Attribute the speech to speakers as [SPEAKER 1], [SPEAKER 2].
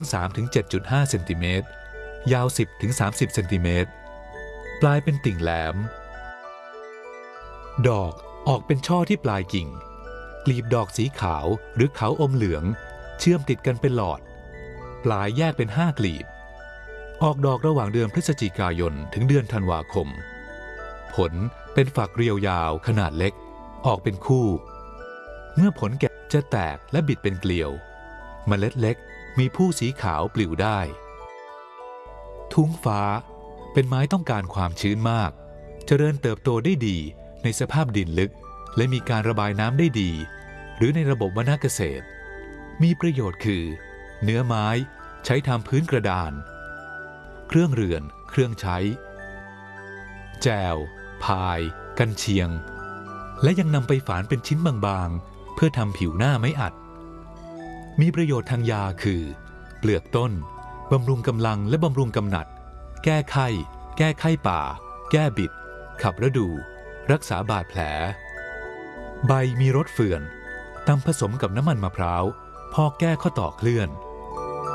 [SPEAKER 1] 3-7.5 เซนติเมตรยาว 10-30 เซนติเมตรปลายเป็นติ่งแหลมดอกออกเป็นช่อที่ปลายกิ่งกลีบดอกสีขาวหรือขาวอมเหลืองเชื่อมติดกันเป็นหลอดปลายแยกเป็น5กลีบออกดอกระหว่างเดือนพฤศจิกายนถึงเดือนธันวาคมผลเป็นฝักเรียวยาวขนาดเล็กออกเป็นคู่เมื่อผลแก่จะแตกและบิดเป็นเกลียวเมล็ดเล็กมีผู้สีขาวปลิวได้ทุ้งฟ้าเป็นไม้ต้องการความชื้นมากเจริญเติบโตได้ดีในสภาพดินลึกและมีการระบายน้ำได้ดีหรือในระบบวนาเกษตรมีประโยชน์คือเนื้อไม้ใช้ทำพื้นกระดานเครื่องเรือนเครื่องใช้แจวพายกันเชียงและยังนำไปฝานเป็นชิ้นบางๆเพื่อทำผิวหน้าไม้อัดมีประโยชน์ทางยาคือเปลือกต้นบำรุงกำลังและบำรุงกำหนัดแก้ไข้ป่าแก้บิดขับฤดูรักษาบาดแผลใบมีรสเฟื่อนตำผสมกับน้ำมันมะพร้าวพอกแก้ข้อต่อเคลื่อน